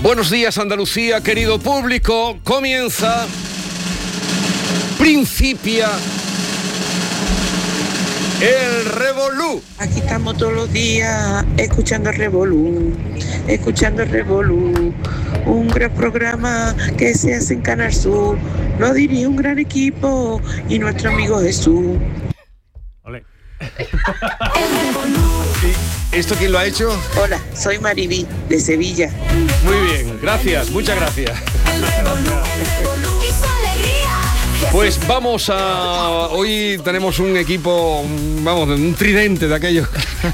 Buenos días, Andalucía, querido público. Comienza, principia el Revolú. Aquí estamos todos los días escuchando el Revolú. Un gran programa que se hace en Canal Sur. Lo dirige un gran equipo y nuestro amigo Jesús. Olé. ¿Esto quién lo ha hecho? Hola, soy Maribí, de Sevilla. Muy bien, gracias, muchas gracias. Pues vamos a... Hoy tenemos un equipo, un tridente de aquellos.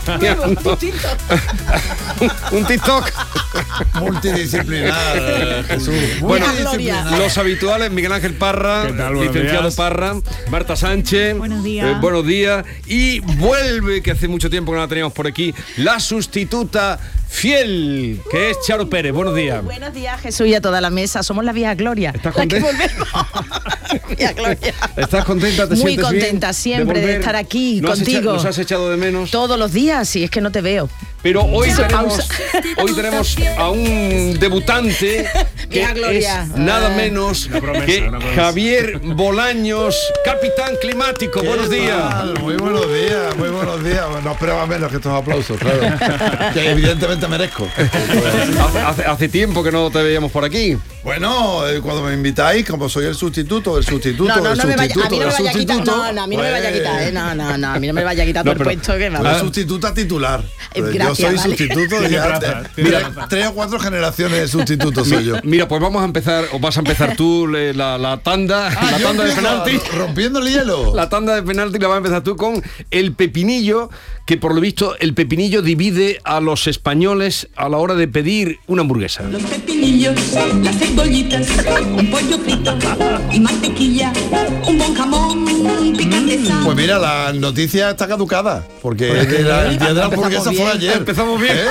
Un TikTok. Multidisciplinar, Jesús. Bueno, los habituales, Miguel Ángel Parra, licenciado días. Parra, Marta Sánchez. Buenos días. Buenos días. Y vuelve, que hace mucho tiempo que no la teníamos por aquí, la sustituta fiel, que es Charo Pérez. Buenos días. Buenos días, Jesús, y a toda la mesa. Somos la vieja Gloria. ¿Estás contenta? Vieja Gloria. ¿Estás contenta? ¿Te muy sientes contenta bien siempre de estar aquí contigo. ¿Nos has echado de menos? Todos los días, si es que no te veo. Pero hoy tenemos a un debutante que es nada menos que Javier Bolaños, capitán climático. Buenos días. Muy buenos días. No esperaba menos que estos aplausos, claro. Que evidentemente merezco. Hace tiempo que no te veíamos por aquí. Bueno, cuando me invitáis, como soy el sustituto. A mí no me vaya a quitar. No, a mí no me vaya a quitar. No, a mí no me vaya a quitar todo el puesto que me la sustituta titular. Gracias, yo soy vale. sustituto de ya. Mira, 3 o 4 generaciones de sustitutos soy yo. Mira, pues vamos a empezar, o vas a empezar tú la tanda de penalti. Rompiendo el hielo. La tanda de penalti la vas a empezar tú con el pepinillo, que por lo visto el pepinillo divide a los españoles a la hora de pedir una hamburguesa. Los pepinillos, las cebollitas, un pollo frito y mantequilla, un buen jamón, picante sal. Pues mira, la noticia está caducada, porque el día de la hamburguesa fue ayer. Empezamos bien.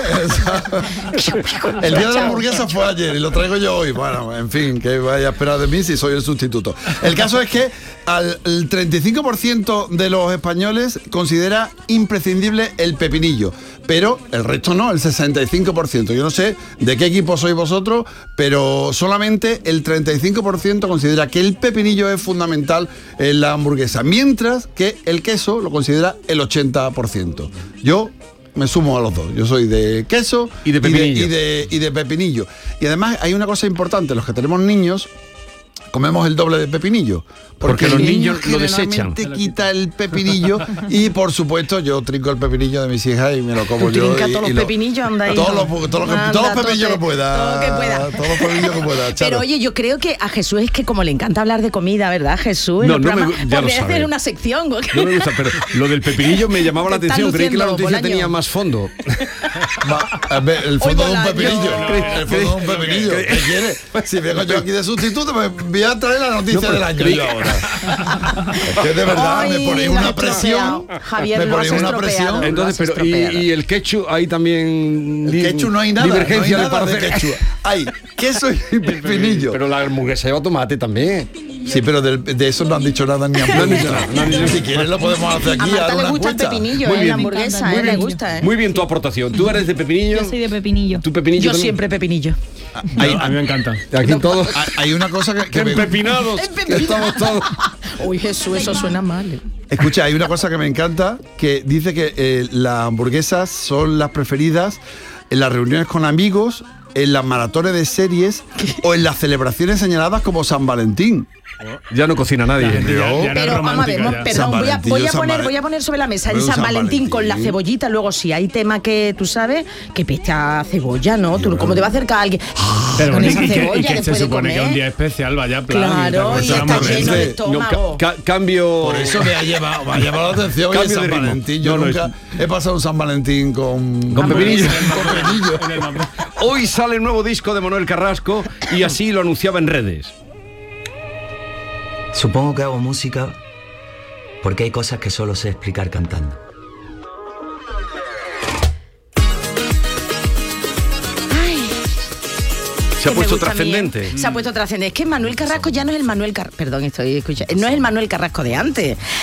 El día de la hamburguesa fue ayer y lo traigo yo hoy. Bueno, en fin, que vaya a esperar de mí si soy el sustituto. El caso es que el 35% de los españoles considera imprescindible el pepinillo, pero el resto no, el 65%. Yo no sé de qué equipo sois vosotros, pero solamente el 35% considera que el pepinillo es fundamental en la hamburguesa, mientras que el queso lo considera el 80%. Yo me sumo a los dos. Yo soy de queso y de pepinillo. Y de pepinillo. Y además hay una cosa importante, los que tenemos niños comemos el doble de pepinillo. Porque los niños lo desechan. Te quita el pepinillo y por supuesto yo trinco el pepinillo de mis hijas y me lo como yo. Todos los pepinillos, anda ahí. Todos los pepinillos que pueda. Todos los pepinillos que pueda. Pero oye, yo creo que a Jesús es que como le encanta hablar de comida, ¿verdad, Jesús? Podría hacer una sección. No me gusta, pero lo del pepinillo me llamaba la atención. Creí que la noticia tenía más fondo. El fondo de un pepinillo. El fondo de un pepinillo. ¿Qué quieres? Si vengo yo aquí de sustituto, me voy a traer la noticia del año yo ahora. Es que de verdad me ponéis una presión. Javier, me ponéis una presión. Entonces, pero y el ketchup, ahí también. El ketchup no hay nada. Divergencia no hay nada de ketchup. Hay queso y pepinillo. Pero la hamburguesa lleva tomate también. Sí, pero de eso no han dicho nada ni hamburguesa. Si quieres lo podemos hacer aquí. A Marta le gusta el pepinillo, la hamburguesa, le gusta. Muy bien tu aportación. ¿Tú eres de pepinillo? Yo soy de pepinillo. ¿Tu pepinillo? Yo siempre pepinillo. A mí me encanta. Aquí todos. Hay una cosa que empepinados. Que estamos todos. Uy, Jesús, eso suena mal. Escucha, hay una cosa que me encanta, que dice que las hamburguesas son las preferidas en las reuniones con amigos, en las maratones de series o en las celebraciones señaladas como San Valentín. Ya no cocina nadie. Pero vamos a ver, perdón, voy a poner sobre la mesa el San Valentín con la cebollita. Luego, si hay tema que tú sabes, que peste a cebolla, ¿no? Tú, ¿cómo te va a acercar a alguien pero con esa cebolla y que después se supone de que es comer? un día especial, vaya plan. Claro, y está lleno de estómago. Cambio. Por eso me ha llamado la atención el San Valentín. Yo nunca he pasado un San Valentín con pepinillo. Con Hoy sale el nuevo disco de Manuel Carrasco y así lo anunciaba en redes. Supongo que hago música porque hay cosas que solo sé explicar cantando. Se ha puesto trascendente. Se ha puesto trascendente. Es que Manuel Carrasco ya no es el Manuel Carrasco. Perdón, estoy escuchando. No es el Manuel Carrasco de antes.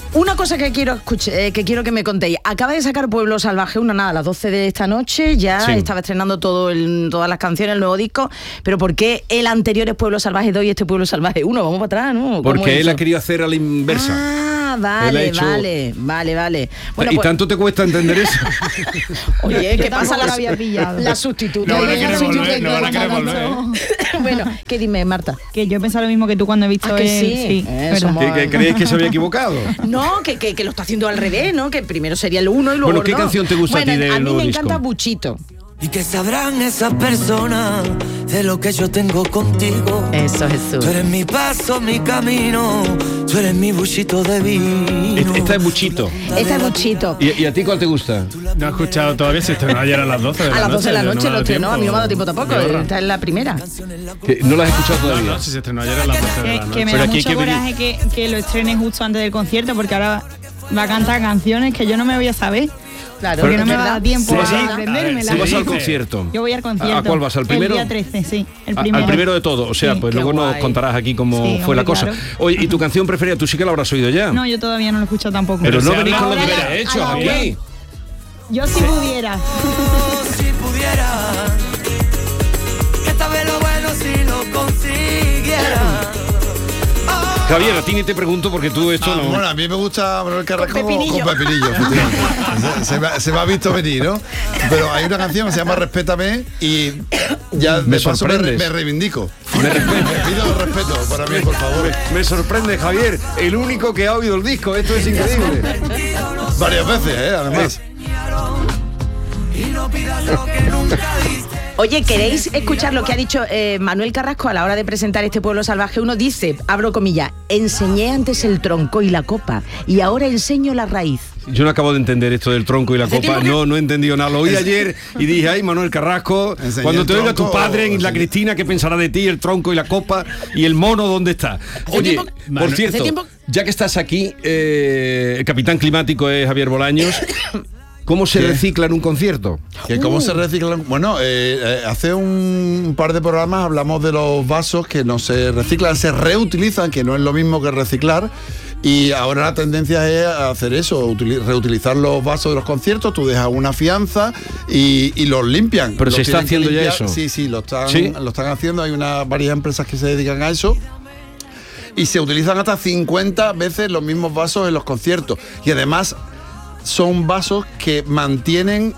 Una cosa que quiero que me contéis. Acaba de sacar Pueblo Salvaje 1, nada, a las 12 de esta noche. Ya estaba estrenando todas las canciones, el nuevo disco. Pero ¿por qué el anterior es Pueblo Salvaje 2 y este Pueblo Salvaje 1? Vamos para atrás, ¿no? Porque él ha querido hacer a la inversa. Vale. Bueno, ¿Y tanto te cuesta entender eso? Oye, ¿qué pasa? La sustituta. No van a querer volver. Bueno, ¿qué dime, Marta? Que yo he pensado lo mismo que tú cuando he visto que sí. ¿Que creéis que se había equivocado? No, que lo está haciendo al revés, ¿no? Que primero sería el 1 y luego Bueno, ¿qué canción te gusta a ti del a mí nuevo me disco? encanta Buchito. Y que sabrán esas personas de lo que yo tengo contigo. Eso, Jesús. Tú eres mi paso, mi camino, tú eres mi buchito de vino. Esta es Buchito. ¿Y a ti cuál te gusta? No he escuchado todavía, se estrenó ayer a las 12 de la noche. A las 12 de la noche lo estrenó, a mí no me ha dado tiempo tampoco, esta es la primera. ¿No la has escuchado todavía? No, si se estrenó ayer a las 12 de la noche. Que me da mucho coraje que lo estrenen justo antes del concierto, porque ahora va a cantar canciones que yo no me voy a saber. Claro, porque no me va a dar tiempo a aprendérmela. ¿Tú vas al concierto? Yo voy al concierto. ¿A cuál vas? ¿Al primero? El día 13, sí. El primero. Al primero de todo. O sea, Sí, pues qué luego nos guay. contarás aquí cómo fue la cosa. Claro. Oye, ¿y tu canción preferida? Tú sí que la habrás oído ya. No, yo todavía no lo he escuchado tampoco. Pero no se venís con los habla- deberes hechos aquí. Yo si pudiera. Si pudiera, que esta vez lo bueno si lo consiguiera. Javier, a ti ni te pregunto porque tú esto no... Bueno, a mí me gusta Manuel Carrasco Con Pepinillo. con Pepinillo, efectivamente. se me ha visto venir, ¿no? Pero hay una canción que se llama Respétame y ya Me de paso sorprendes. me reivindico. Me respeto. Me pido respeto para mí, por favor. Me sorprende, Javier, el único que ha oído el disco. Esto es increíble. Varias veces, además. Y no pidas lo que nunca diste. Oye, ¿queréis escuchar lo que ha dicho Manuel Carrasco a la hora de presentar este Pueblo Salvaje 1? Dice, abro comillas, enseñé antes el tronco y la copa y ahora enseño la raíz. Yo no acabo de entender esto del tronco y la Hace copa. tiempo que- No he entendido nada. Lo oí ayer y dije, ay, Manuel Carrasco, Enseñé cuando el te oiga tu tronco, padre en la enseñé- Cristina, ¿qué pensará de ti? El tronco y la copa y el mono, ¿dónde está? Oye, tiempo- por hace cierto, tiempo- ya que estás aquí, el capitán climático es Javier Bolaños. ¿Cómo se ¿Qué? recicla en un concierto? ¿Que ¿Cómo se reciclan? Bueno, hace un par de programas hablamos de los vasos que no se reciclan, se reutilizan, que no es lo mismo que reciclar. Y ahora la tendencia es hacer eso, reutilizar los vasos de los conciertos, tú dejas una fianza y los limpian. Pero Los se está tienen que haciendo ya limpiar. eso. Sí, lo están, ¿Sí? lo están haciendo, hay varias empresas que se dedican a eso. Y se utilizan hasta 50 veces los mismos vasos en los conciertos. Y además son vasos que mantienen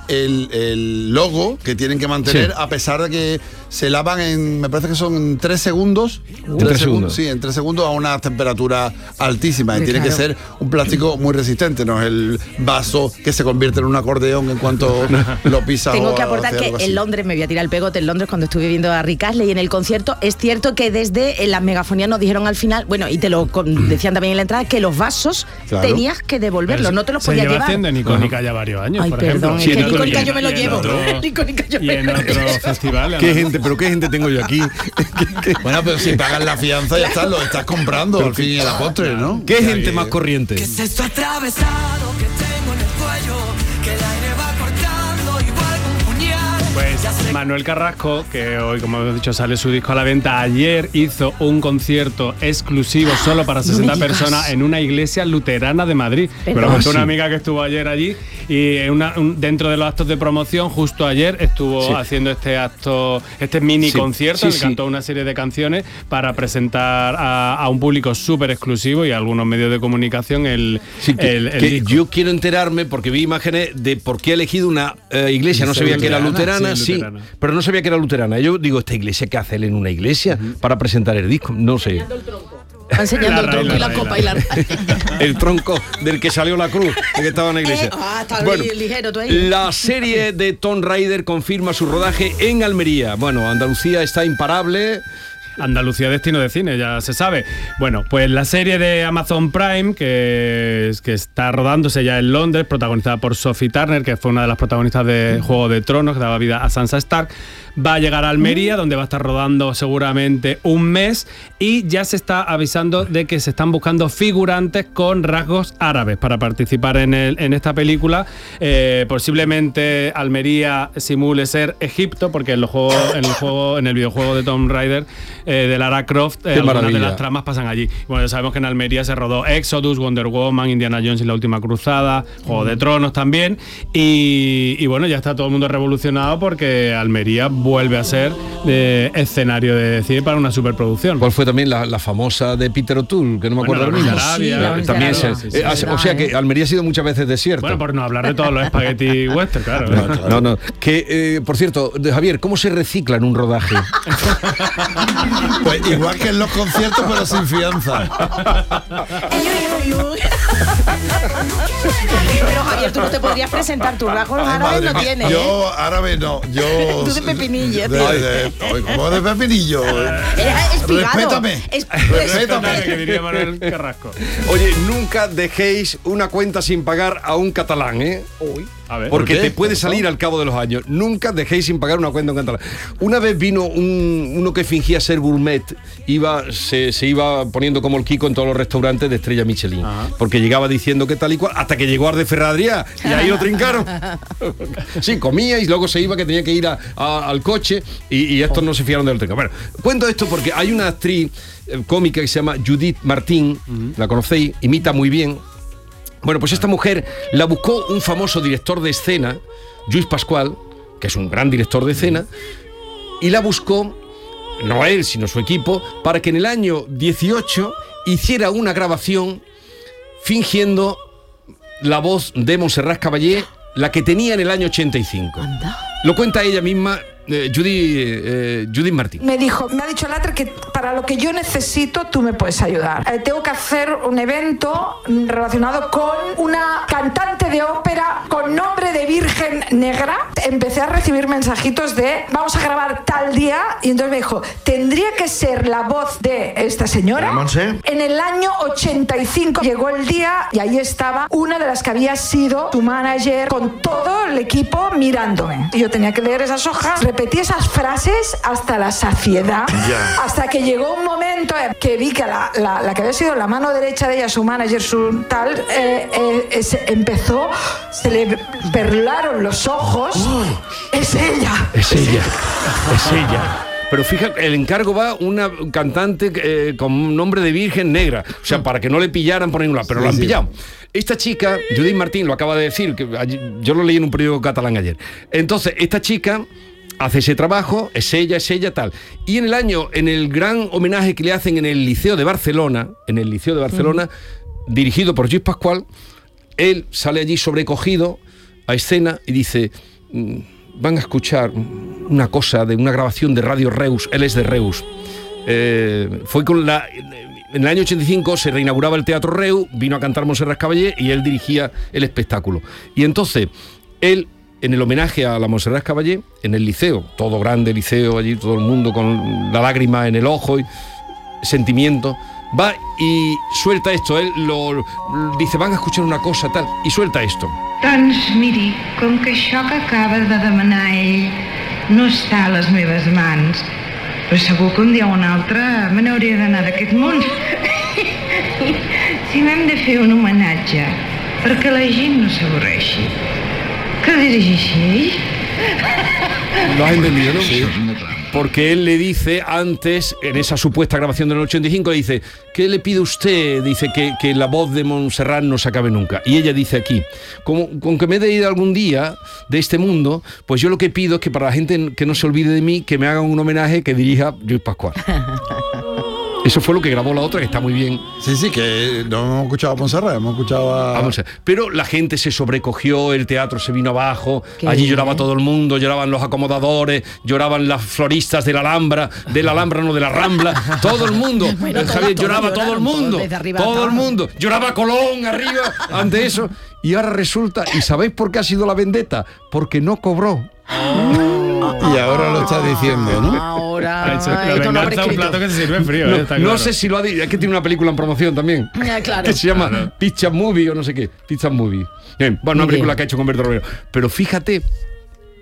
el logo que tienen que mantener Sí. a pesar de que se lavan en, me parece que son en 3 segundos. En 3 segundos. Sí, en 3 segundos a una temperatura altísima. Y Hombre, tiene que claro. ser un plástico muy resistente, no es el vaso que se convierte en un acordeón en cuanto lo pisas. Tengo o que aportar hace que algo así. en Londres, me voy a tirar el pegote, en Londres cuando estuve viendo a Rick Astley en el concierto, es cierto que desde las megafonías nos dijeron al final, bueno, y te lo decían también en la entrada, que los vasos Claro. tenías que devolverlos, no te los se podías lleva llevar. haciendo en Icónica ya varios años, Ay, por perdón, ejemplo. es Sí, que en en Icónica Icónica yo me lo y en llevo. otro- En Icónica yo y me en lo otros llevo. festivales. ¿Qué además. gente, pero qué gente tengo yo aquí? Bueno, pero si pagas la fianza ya está, lo estás comprando al fin y a la postre, ¿no? ¿Qué gente más corriente? ¿Qué es esto atravesado que tengo en el cuello? Que el aire va cortando igual que un puñal. Pues Ya sé Manuel Carrasco, que hoy, como hemos dicho, sale su disco a la venta, ayer hizo un concierto exclusivo solo para 60 me digas. personas en una iglesia luterana de Madrid. Me lo Ah, contó una sí. amiga que estuvo ayer allí y dentro de los actos de promoción, justo ayer estuvo Sí. haciendo este acto, este mini Sí, concierto, sí, en el que sí. cantó una serie de canciones para presentar a un público súper exclusivo y a algunos medios de comunicación el Sí, que disco. yo quiero enterarme porque vi imágenes de por qué ha elegido una iglesia. No sabía que era luterana, sí, sí, luterana. pero no sabía que era luterana. Yo digo, ¿esta iglesia qué hace él en una iglesia para presentar el disco? No sé. Va enseñando el La tronco y raíz, la la copa raíz, y la raíz. El tronco del que salió la cruz, de que estaba en la iglesia. Está ligero tú ahí. La serie de Tomb Raider confirma su rodaje en Almería. Bueno, Andalucía está imparable. Andalucía destino de cine, ya se sabe. Bueno, pues la serie de Amazon Prime, que está rodándose ya en Londres, protagonizada por Sophie Turner, que fue una de las protagonistas de Juego de Tronos, que daba vida a Sansa Stark, va a llegar a Almería, donde va a estar rodando seguramente un mes, y ya se está avisando de que se están buscando figurantes con rasgos árabes para participar en esta película. Posiblemente Almería simule ser Egipto, porque en el videojuego de Tomb Raider de Lara Croft, algunas maravilla. de las tramas pasan allí. Bueno, ya sabemos que en Almería se rodó Exodus, Wonder Woman, Indiana Jones y la Última Cruzada, Juego de Tronos también, y bueno, ya está todo el mundo revolucionado porque Almería vuelve a ser escenario de cine para una superproducción. ¿Cuál fue también la famosa de Peter O'Toole? Que no me acuerdo ahora mismo. También sea que Almería ha sido muchas veces desierto. Bueno, por no hablar de todos los espagueti western, claro. No. Que, por cierto, Javier, ¿cómo se recicla en un rodaje? Pues igual que en los conciertos, pero sin fianza. Pero Javier, tú no te podrías presentar, tus rasgos árabes no tienes. Yo árabe no, yo... Tú de pepinillo. ¿Cómo de pepinillo? Respétame. Respétame, que diría Manuel Carrasco. Oye, nunca dejéis una cuenta sin pagar a un catalán, ¿eh? Uy. A ver, porque te puede salir al cabo de los años. Nunca dejéis sin pagar una cuenta en catalán. Una vez vino uno que fingía ser gourmet, se iba poniendo como el Kiko en todos los restaurantes de estrella Michelin. Porque llegaba diciendo que tal y cual, hasta que llegó Arde Ferradrià y ahí lo trincaron. Sí, comía y luego se iba, que tenía que ir al coche y estos no se fiaron del trinca. Bueno, cuento esto porque hay una actriz cómica que se llama Judith Martín, la conocéis, imita muy bien. Bueno, pues esta mujer la buscó un famoso director de escena, Lluís Pascual, que es un gran director de escena, y la buscó, no él, sino su equipo, para que en el año 18 hiciera una grabación fingiendo la voz de Montserrat Caballé, la que tenía en el año 85. Lo cuenta ella misma, Judith Martín. Me ha dicho Latre que para lo que yo necesito tú me puedes ayudar. Tengo que hacer un evento relacionado con una cantante de ópera con nombre de Virgen Negra. Empecé a recibir mensajitos de vamos a grabar tal día y entonces me dijo, tendría que ser la voz de esta señora. En el año 85 llegó el día y ahí estaba una de las que había sido su manager con todo el equipo mirándome. Y yo tenía que leer esas hojas, repetí esas frases hasta la saciedad, hasta que llegó un momento que vi que la que había sido la mano derecha de ella, su manager, su tal, se le perlaron los ojos. Es ella. Pero fíjate, el encargo va una cantante con nombre de Virgen Negra, o sea, para que no le pillaran por ningún lado, pero lo han pillado. Esta chica, Judith Martín, lo acaba de decir, que yo lo leí en un periódico catalán ayer. Entonces, esta chica hace ese trabajo, es ella, tal. Y en el gran homenaje que le hacen en el Liceo de Barcelona, dirigido por Lluís Pascual, él sale allí sobrecogido a escena y dice, van a escuchar una cosa de una grabación de Radio Reus, él es de Reus. Fue en el año 85 se reinauguraba el Teatro Reus, vino a cantar Montserrat Caballé y él dirigía el espectáculo. Y entonces, él, en el homenaje a la Montserrat Caballé, en el liceo, todo grande liceo, allí todo el mundo con la lágrima en el ojo y sentimiento, va y suelta esto. Él dice, van a escuchar una cosa tal, y suelta esto. Doncs miri, com que això que acaba de demanar ell no està a les meves mans, però segur que un dia o un altre me n'hauria d'anar d'aquest món. Si m'hem de fer un homenatge perquè la gent no s'avorreixi, que dirigeixi ell. Lo has entendido, ¿no? Sí. Porque él le dice antes, en esa supuesta grabación del 85, dice, ¿qué le pide usted? Dice que la voz de Montserrat no se acabe nunca. Y ella dice aquí, con que me he de ir algún día de este mundo, pues yo lo que pido es que para la gente que no se olvide de mí, que me hagan un homenaje que dirija Lluís Pascual. Eso fue lo que grabó la otra, que está muy bien. Sí, que no hemos escuchado a Montserrat, hemos escuchado a... Pero la gente se sobrecogió, el teatro se vino abajo, allí lloraba todo el mundo, lloraban los acomodadores, lloraban las floristas de la Alhambra, no de la Rambla, todo el mundo. Bueno, Javier, lloraba todo el mundo, todo el mundo. Lloraba Colón arriba ante eso. Y ahora resulta, ¿y sabéis por qué ha sido la vendetta? Porque no cobró. Y ahora lo está diciendo, ¿no? Ahora un plato que se sirve frío. No sé si lo ha dicho, es que tiene una película en promoción también, que se llama Pizza Movie o no sé qué, Pizza Movie. Bien, bueno, una película que ha hecho con Berto Romero. Pero fíjate,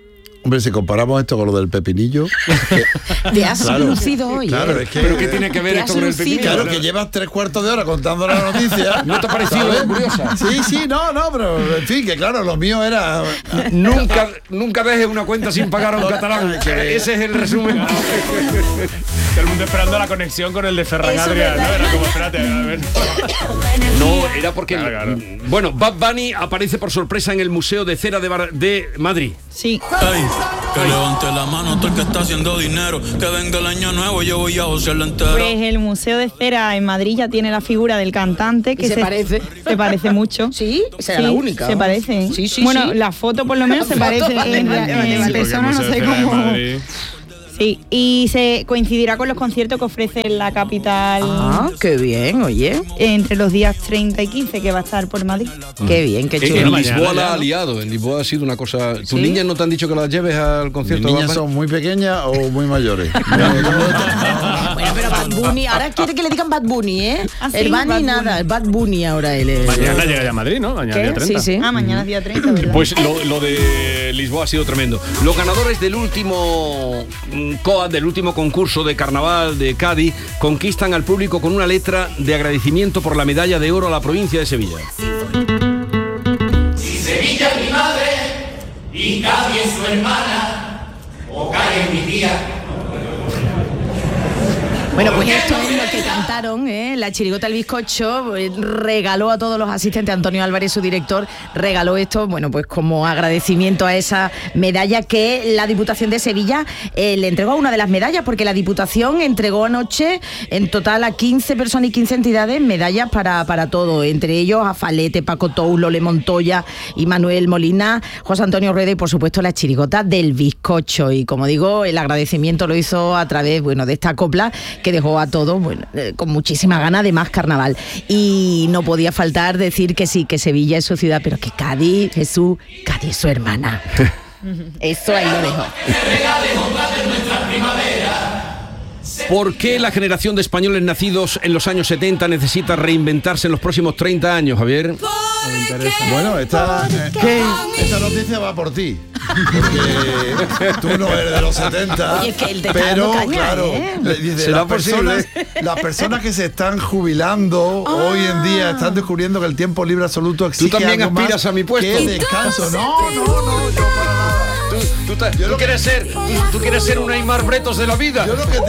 Hombre, si comparamos esto con lo del pepinillo... Te has lucido hoy. Claro, es que... ¿Pero qué tiene que ver esto con el pepinillo? Claro, que llevas 3/4 de hora contando la noticia. ¿No te ha parecido curiosa? Sí, no, pero en fin, que claro, lo mío era... Nunca dejes una cuenta sin pagar a un catalán. Ese es el resumen. Todo el mundo esperando la conexión con el de Ferran Adrià, ¿no? Era como, espérate, a ver. No, era porque... Claro. Bueno, Bad Bunny aparece por sorpresa en el Museo de Cera de Madrid. Sí. Ey, que levante la mano todo el que está haciendo dinero. Que venga el año nuevo, yo voy a josearlo entero. Pues el Museo de Cera en Madrid ya tiene la figura del cantante que se parece. Se parece mucho. Sí, será la única. Se parece. Sí, bueno, sí. la foto por lo menos se parece. En persona no sé cómo. Sí, y se coincidirá con los conciertos que ofrece en la capital. Ah, qué bien, oye. Entre los días 30 y 15 que va a estar por Madrid. Qué bien, qué chulo. En Lisboa la ha liado, en Lisboa ha sido una cosa... ¿Tus niñas no te han dicho que las lleves al concierto? ¿Mis niñas son muy pequeñas o muy mayores? Bueno, pero Bad Bunny, ahora quiere que le digan Bad Bunny, ¿eh? Ah, sí, el Bunny Bad nada, Bunny. el Bad Bunny ahora él es. Mañana llega ya a Madrid, ¿no? Mañana día 30. Sí. Ah, mañana es día 30, ¿verdad? Pues lo de Lisboa ha sido tremendo. Los ganadores del último COA, del último concurso de carnaval de Cádiz, conquistan al público con una letra de agradecimiento por la medalla de oro a la provincia de Sevilla. Si Sevilla es mi madre y Cádiz es su hermana, o Cádiz es mi tía. Bueno, pues esto es lo que cantaron, ¿eh? La chirigota El Bizcocho regaló a todos los asistentes, Antonio Álvarez, su director, regaló esto, bueno, pues como agradecimiento a esa medalla que la Diputación de Sevilla le entregó a una de las medallas, porque la Diputación entregó anoche en total a 15 personas y 15 entidades medallas para todo, entre ellos a Falete, Paco Tous, Lole Montoya y Manuel Molina, José Antonio Rueda y por supuesto la chirigota del Bizcocho. Y como digo, el agradecimiento lo hizo a través, bueno, de esta copla que dejó a todos, bueno, con muchísima gana de más carnaval. Y no podía faltar decir que sí, que Sevilla es su ciudad, pero que Cádiz, Jesús, Cádiz es su hermana. Eso ahí lo dejo. ¿Por qué la generación de españoles nacidos en los años 70 necesita reinventarse en los próximos 30 años, Javier? Bueno, esta noticia va por ti. Porque tú no eres de los 70. Oye, que él te está pero dando caña, claro, ¿eh? le dice, ¿Será posible? las personas que se están jubilando hoy en día están descubriendo que el tiempo libre absoluto exige Tú también algo aspiras más a mi puesto. que descanso. No, yo para nada. Tú quieres ser un Aymar Bretos de la vida. Yo lo que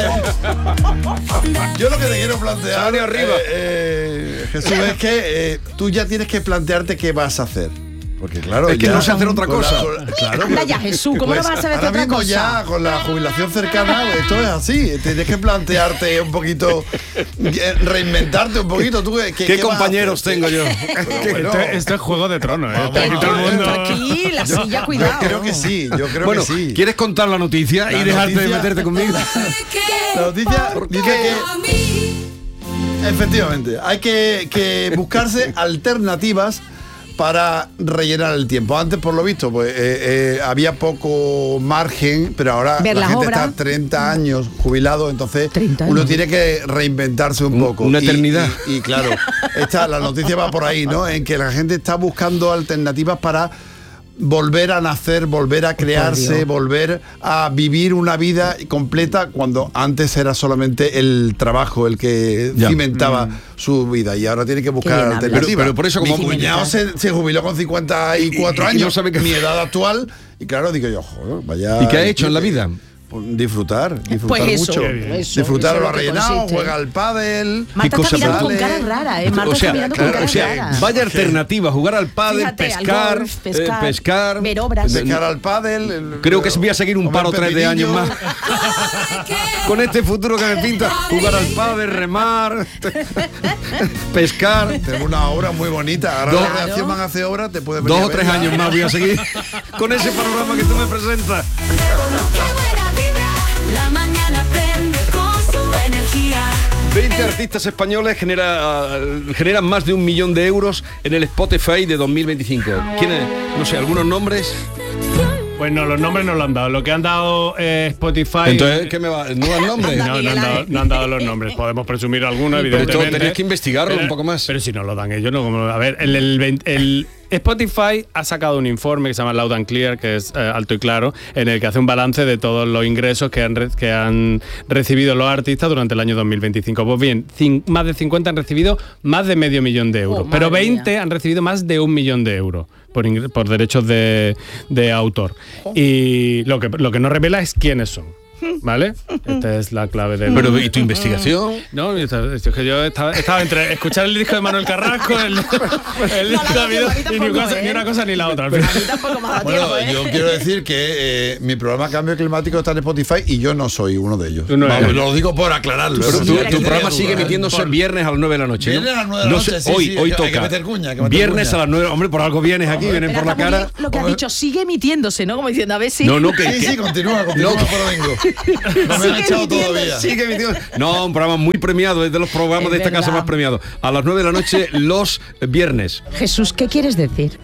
te quiero plantear, Sale arriba. Jesús, es que tú ya tienes que plantearte qué vas a hacer. Porque claro, es que ya, no sé hacer otra cosa. Claro, Anda ya, Jesús, ¿cómo no vas a saber ahora otra mismo cosa? ya con la jubilación cercana, esto es así. Tienes que plantearte un poquito, reinventarte un poquito. ¿Tú, ¿Qué compañeros tengo yo? Bueno, Esto es Juego de Tronos, ¿eh? Vamos, Aquí todo el mundo... Aquí, la silla, cuidado. Yo creo que sí, Bueno, que sí. ¿quieres contar la noticia y dejarte de meterte conmigo? La noticia dice que efectivamente hay que buscarse alternativas para rellenar el tiempo. Antes, por lo visto, pues había poco margen, pero ahora Ver la las gente obras. está 30 años jubilado, entonces 30 uno años. tiene que reinventarse un poco. Una eternidad. Y claro, la noticia va por ahí, ¿no? En que la gente está buscando alternativas para volver a nacer, volver a crearse, volver a vivir una vida completa, cuando antes era solamente el trabajo el que cimentaba su vida, y ahora tiene que buscar alternativas. Pero por eso, como mi cuñado se jubiló con 54 años, no sabe mi edad actual, y claro, digo yo, joder, vaya... ¿Y qué ha hecho en la vida? Disfrutar Pues eso, mucho. eso, Disfrutar eso lo es lo que rellenado, consiste. juega al pádel. Marta está mirando con sale. cara rara, ¿eh? Marta está mirando con cara rara. Vaya alternativa, jugar al pádel, Fíjate, al pescar, golf, pescar, ver obras. Pescar al pádel. Creo que voy a seguir un comer par o 3 de años pepinillo. más. Con este futuro que me pinta, jugar al pádel, remar, pescar. Tenemos una obra muy bonita. Ahora la redacción van a hacer obra, te puede 2 o 3 años más voy a seguir con ese panorama que tú me presentas. La mañana prende con su energía. 20 artistas españoles generan más de 1 millón de euros en el Spotify de 2025. ¿Quiénes? No sé, algunos nombres. Pues no, los nombres no lo han dado. Lo que han dado Spotify... Entonces, ¿qué me va? ¿No dan nombres? No han dado los nombres. Podemos presumir alguno, evidentemente. Pero esto tenías que investigarlo un poco más. Pero si no lo dan ellos, no. A ver, el Spotify ha sacado un informe que se llama Loud and Clear, que es alto y claro, en el que hace un balance de todos los ingresos que han recibido los artistas durante el año 2025. Pues bien, más de 50 han recibido más de medio millón de euros, pero 20 han recibido más de 1 millón de euros por derechos de autor. Y lo que no revela es quiénes son. ¿Vale? Esta es la clave del... Pero, ¿y tu investigación? No, es que yo estaba entre escuchar el disco de Manuel Carrasco, el disco de David, y ni una cosa ni la otra. Bueno, yo quiero decir que mi programa Cambio Climático está en Spotify y yo no soy uno de ellos. Lo digo por aclararlo. Pero tu programa sigue emitiéndose viernes a las 9 de la noche, ¿no? Viernes a las 9 de la noche, sí, hoy toca. Hay que meter cuña, Viernes a las 9, hombre, por algo vienes aquí, vienen por la cara. Lo que has dicho, sigue emitiéndose, ¿no? Como diciendo, a ver si... Sí, continúa, por vengo. No me han echado todavía. No, un programa muy premiado, es de los programas de esta casa más premiados. A las 9 de la noche, los viernes. Jesús, ¿qué quieres decir?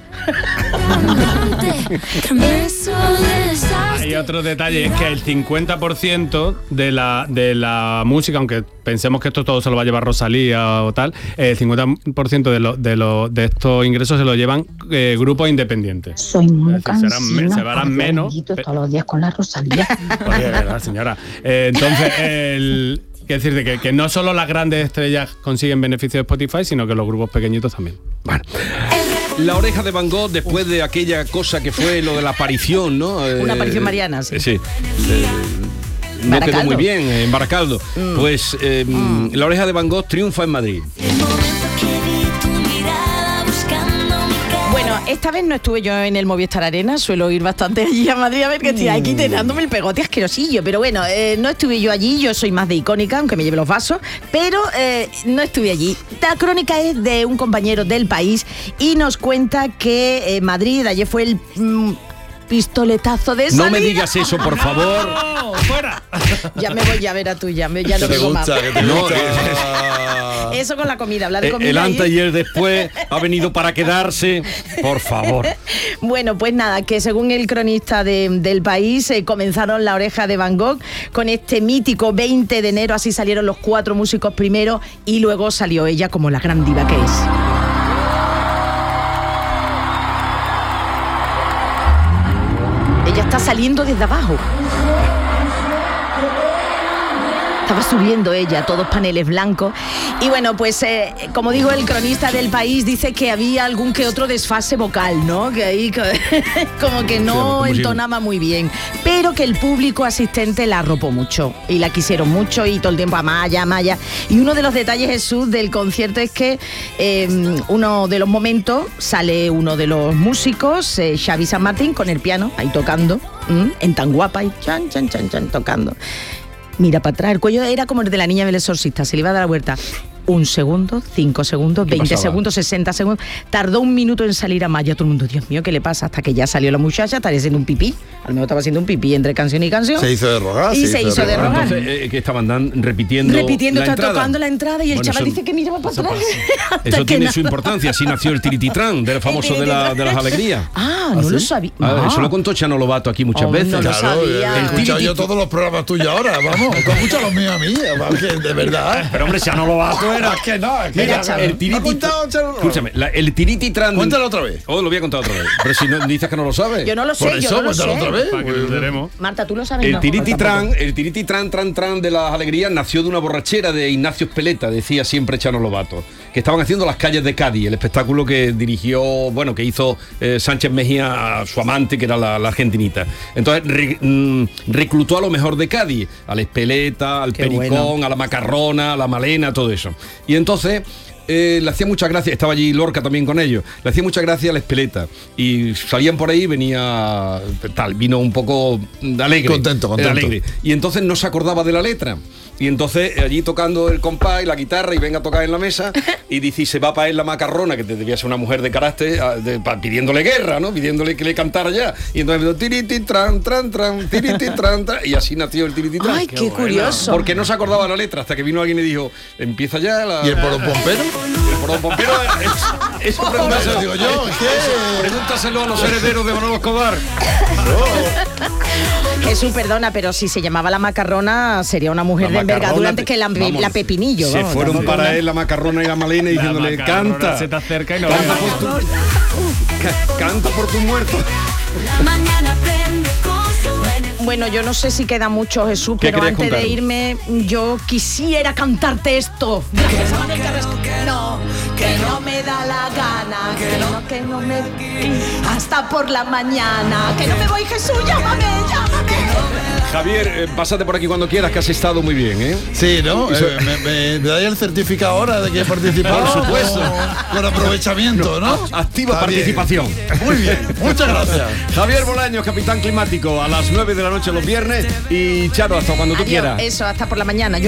Hay otro detalle, es que el 50% de la música, aunque pensemos que esto todo se lo va a llevar Rosalía o tal, el 50% de estos ingresos se lo llevan grupos independientes. Soy muy cansina, se harán menos. Todos los días con la Rosalía. Oye, verdad, señora. Entonces, quiero decirte que no solo las grandes estrellas consiguen beneficios de Spotify, sino que los grupos pequeñitos también. Bueno. La Oreja de Van Gogh, después de aquella cosa que fue lo de la aparición, ¿no? Una aparición mariana, sí. Sí. No quedó muy bien en Baracaldo. Pues La Oreja de Van Gogh triunfa en Madrid. Bueno, esta vez no estuve yo en el Movistar Arena, suelo ir bastante allí a Madrid a ver que estoy aquí dándome el pegote asquerosillo, pero bueno, no estuve yo allí, yo soy más de Icónica, aunque me lleve los vasos, pero no estuve allí. La crónica es de un compañero del País y nos cuenta que Madrid ayer fue el... pistoletazo de salida. No me digas eso, por favor. ¡No! ¡Fuera! Ya me voy, ya verás tú, ya no vengo más. Eso con la comida, hablar de comida. El antes y el después ha venido para quedarse, por favor. Bueno, pues nada, que según el cronista del País, comenzaron La Oreja de Van Gogh con este mítico 20 de enero, así salieron los 4 músicos primero y luego salió ella como la gran diva que es. Ella está saliendo desde abajo. Estaba subiendo ella, todos paneles blancos. Y bueno, pues como digo, el cronista del País dice que había algún que otro desfase vocal, ¿no? Que ahí como que no entonaba muy bien. Pero que el público asistente la arropó mucho. Y la quisieron mucho y todo el tiempo Amaya. Y uno de los detalles, Jesús, del concierto es que uno de los momentos sale uno de los músicos, Xavi San Martín, con el piano, ahí tocando, en Tan Guapa, y chan, tocando. Mira para atrás, el cuello era como el de la niña del exorcista, se le iba a dar la vuelta. 1 segundo, 5 segundos, 20 segundos, 60 segundos. Tardó 1 minuto en salir Amaya. Todo el mundo, Dios mío, ¿qué le pasa? Hasta que ya salió la muchacha, estaría haciendo un pipí. Al menos estaba haciendo un pipí entre canción y canción. Se hizo de rogar. Y se hizo de rogar. Entonces, que estaban repitiendo está tocando la entrada y el chaval dice que miraba para atrás. Eso tiene su importancia. Así nació el Tirititrán, del famoso de las alegrías. No lo sabía. Eso lo contó Chano Lobato aquí muchas veces. No lo sabía. He escuchado yo todos los programas tuyos ahora, vamos. Tú escuchas los míos a mí, de verdad. Pero hombre, Chano Lobato era... Es que no, mira, el Tirititrán. Escúchame, el Tirititrán. Cuéntalo otra vez. Lo voy a contar otra vez. Pero si no dices que no lo sabes. Yo no lo sé, por eso, cuéntalo otra vez. Para que lo tenemos. Marta, tú lo sabes. El Tirititrán, tran de las alegrías nació de una borrachera de Ignacio Espeleta, decía siempre Chano Lobato, que estaban haciendo Las calles de Cádiz, el espectáculo que dirigió, que hizo Sánchez Mejía a su amante, que era la argentinita. Entonces reclutó a lo mejor de Cádiz, al Espeleta, al Pericón, a la Macarrona, a la Malena, todo eso. Y entonces le hacía mucha gracia, estaba allí Lorca también con ellos, le hacía mucha gracia a la Espeleta y salían por ahí, vino un poco alegre, contento. Alegre, y entonces no se acordaba de la letra. Y entonces allí tocando el compás y la guitarra y venga a tocar en la mesa y dice, y se va para él la Macarrona, que debía ser una mujer de carácter, pidiéndole guerra, ¿no? Pidiéndole que le cantara ya. Y entonces tirititran, tirititran, y así nació el Tirititran. ¡Ay, qué curioso! Porque no se acordaba la letra hasta que vino alguien y dijo, empieza ya la... ¿Y el Poronpompero? El Poronpompero Eso Eso digo yo, es que... pregúntaselo a los herederos de Manolo Escobar. Jesús, perdona, pero si se llamaba la Macarrona, sería una mujer de envergadura antes que la Pepinillo. Se fueron para él la Macarrona y la Malena diciéndole, canta. Se te acerca y no Canta por tu muerto. Bueno, yo no sé si queda mucho, Jesús, pero antes de irme, yo quisiera cantarte esto. Que no me da la gana, que no me... Hasta por la mañana, que no me voy, Jesús, llámame. Javier, pásate por aquí cuando quieras, que has estado muy bien, ¿eh? Sí, ¿no? Me dais el certificado ahora de que he participado. Por supuesto. Con aprovechamiento, ¿no? Activa Está participación. Bien. Muy bien, muchas gracias. Javier Bolaños, capitán climático, a las 9 de la noche los viernes. Y Charo, hasta cuando tú quieras. Eso, hasta por la mañana.